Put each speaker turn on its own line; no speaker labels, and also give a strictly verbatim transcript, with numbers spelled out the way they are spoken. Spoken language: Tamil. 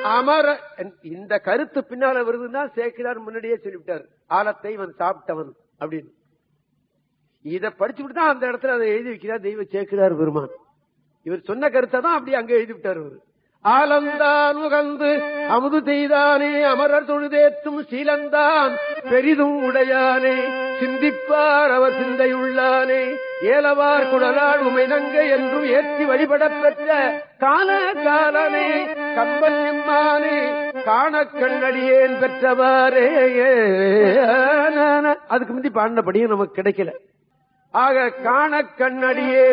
அமர இந்த கருத்து பின்னால வருதுன்னா சேக்கிரார் முன்னாடியே சொல்லிவிட்டார், ஆலத்தை இவன் சாப்பிட்டவன் அப்படின்னு. இதை படிச்சுட்டு தான் அந்த இடத்துல அதை எழுதி வைக்கிறார் தெய்வ சேக்கிரார் பெருமான். இவர் சொன்ன கருத்தை தான் அப்படி அங்க எழுதி விட்டார். அவரு ஆலந்தான் உகந்து அமுது செய்தானே அமரர் தொழுதேற்றும் சீலந்தான் பெரிதும் உடையானே சிந்திப்பார் அவர் சிந்தையுள்ளானே ஏலவார் குடலால் உமைநங்க என்றும் ஏற்றி வழிபட பெற்ற கால காலனே கம்பன் எம்மானே காண கண்ணடியேன் பெற்றவாறே. அதுக்கு முந்தி பாடினபடியும் நமக்கு கிடைக்கல. ஆக காண கண்ணடியே